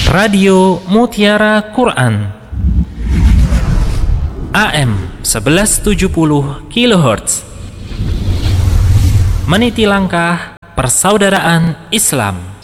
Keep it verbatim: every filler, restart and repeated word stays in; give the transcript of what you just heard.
Radio Mutiara Quran A M seribu tujuh puluh kilohertz. Meniti langkah persaudaraan Islam.